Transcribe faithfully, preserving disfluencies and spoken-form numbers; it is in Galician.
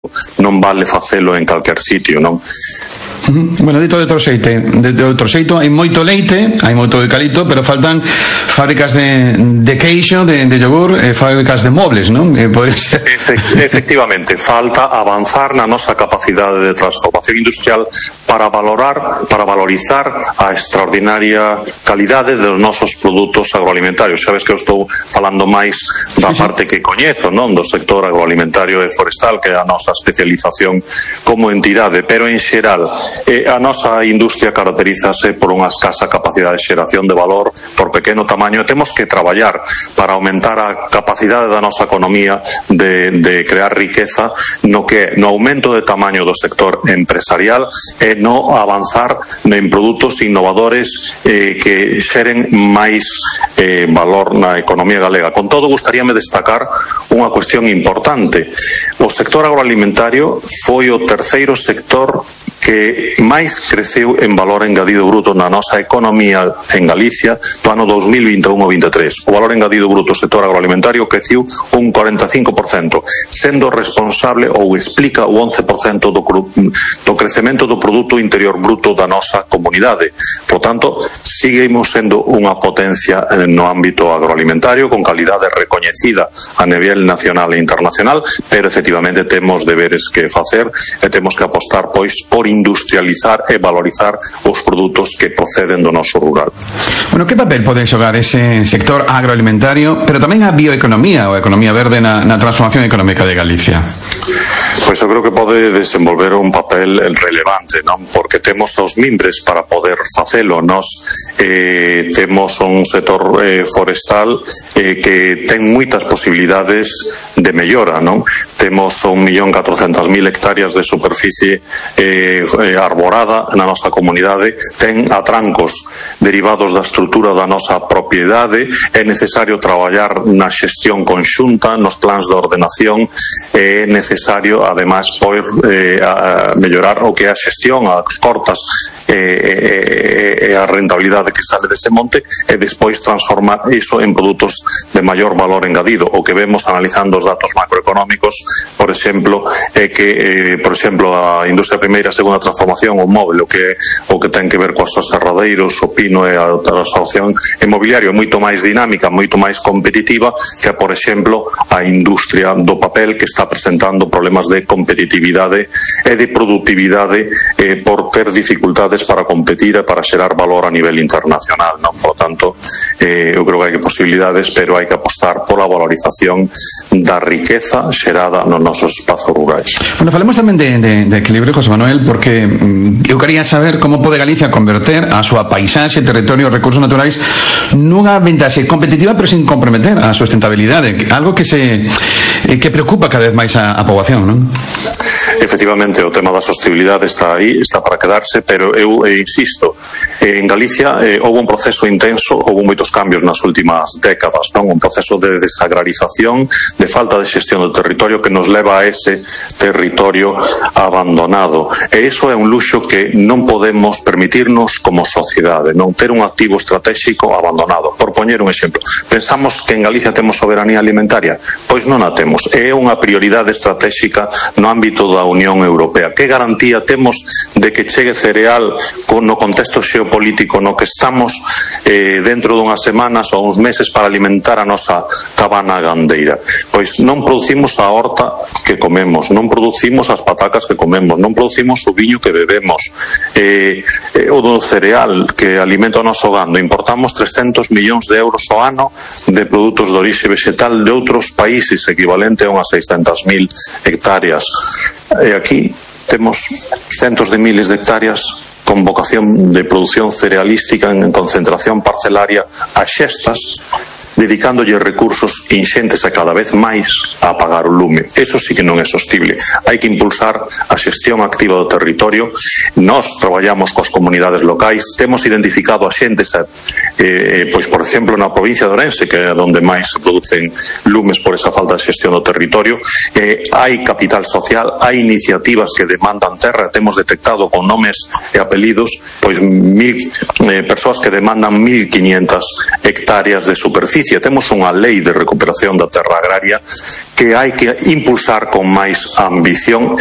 non vale facelo en calquer sitio, non? Uh-huh. Bueno, dito de outro xeite, de, de outro xeito, hai moito leite, hai moito eucalipto, pero faltan fábricas de, de queixo, de, de yogur, e fábricas de mobles, non? Eh, podría ser. Efect, efectivamente, falta avanzar na nosa capacidade de transformación industrial para valorar, para valorizar a extraordinaria calidade dos nosos produtos agroalimentarios. Sabes que eu estou falando máis da sí, sí. parte que coñezo, non? Do sector agroalimentario e forestal, que é a nosa especialización como entidade, pero en xeral Eh, a nosa industria caracterízase por unha escasa capacidade de xeración de valor por pequeno tamaño, e temos que traballar para aumentar a capacidade da nosa economía de, de crear riqueza no que no aumento de tamaño do sector empresarial e no avanzar en produtos innovadores eh, que xeren máis eh, valor na economía galega. Con todo, gustaríame destacar unha cuestión importante. O sector agroalimentario foi o terceiro sector que máis creceu en valor engadido bruto na nosa economía en Galicia do ano dos mil vinte e un ao vinte e tres. O valor engadido bruto do sector agroalimentario creceu un cuarenta e cinco por cento, sendo responsable ou explica o once por cento do, do crecemento do Produto Interior Bruto da nosa comunidade. Por tanto, seguimos sendo unha potencia no ámbito agroalimentario con calidade recoñecida a nivel nacional e internacional, pero efectivamente temos deberes que facer e temos que apostar pois por industrializar e valorizar os produtos que proceden do noso rural. Bueno, que papel pode xogar ese sector agroalimentario, pero tamén a bioeconomía ou a economía verde na, na transformación económica de Galicia? Pois eu creo que pode desenvolver un papel relevante, non? Porque temos os mimbres para poder facelo. Nos eh, temos un sector eh, forestal eh, que ten moitas posibilidades de mellora, non? Temos un millón catrocentas mil hectáreas de superficie eh, arborada na nosa comunidade, ten atrancos derivados da estrutura da nosa propiedade, é necesario traballar na xestión conxunta, nos plans de ordenación, é necesario ademais poder eh, a mellorar o que é a xestión, as cortas e eh, eh, a rentabilidade que sale dese monte, e despois transformar iso en produtos de maior valor engadido. O que vemos analizando os datos macroeconómicos, por exemplo, é que eh, por exemplo a industria primeira e segunda transformación, o móvel, o que o que ten que ver coas aserradeiros, o pino e a transformación inmobiliaria é moito máis dinámica, moito máis competitiva que, por exemplo, a industria do papel, que está presentando problemas de competitividade e de productividade eh, por ter dificultades para competir e para xerar valor a nivel internacional, non? Por lo tanto, eh, eu creo que hai que posibilidades, pero hai que apostar pola valorización da riqueza xerada nos nosos espazos rurais. Bueno, falemos tamén de, de, de equilibrio, José Manuel, porque mm, eu quería saber como pode Galicia converter a súa paisaxe, territorio e recursos naturais nunha ventaxe competitiva pero sin comprometer a sustentabilidade, algo que se eh, que preocupa cada vez máis a, a poboación, non? Efectivamente, o tema da sostenibilidade está aí, está para quedarse, pero eu eh, insisto, eh, en Galicia eh, houve un proceso intenso, houve moitos cambios nas últimas décadas, non? Un proceso de desagrarización, de falta de xestión do territorio que nos leva a ese territorio abandonado. E iso é un luxo que non podemos permitirnos como sociedade, non ter un activo estratégico abandonado. Por poñer un exemplo, pensamos que en Galicia temos soberanía alimentaria? Pois non a temos. É unha prioridade estratégica no ámbito da Unión Europea. Que garantía temos de que chegue cereal no contexto xeopolítico no que estamos eh, dentro dunhas semanas ou uns meses para alimentar a nosa cabana gandeira? Pois non producimos a horta que comemos, non producimos as patacas que comemos, non producimos o viño que bebemos, eh, eh, o do cereal que alimenta o noso gando. Importamos trescentos millóns de euros ao ano de produtos de orixe vegetal de outros países, equivalente a unhas seiscentas mil hectáreas. E aquí temos centos de miles de hectáreas con vocación de producción cerealística en concentración parcelaria a xestas, dedicándolle recursos inxentes e cada vez máis a apagar o lume. Eso sí que non é sostible. Hai que impulsar a xestión activa do territorio. Nós traballamos coas comunidades locais, temos identificado a xentes, eh, pois, por exemplo, na provincia de Ourense, que é onde máis se producen lumes por esa falta de xestión do territorio. Eh, hai capital social, hai iniciativas que demandan terra, temos detectado con nomes e apelidos, pois, mil eh, persoas que demandan mil quinientas hectáreas de superficie Galicia temos unha lei de recuperación da terra agraria que hai que impulsar con máis ambición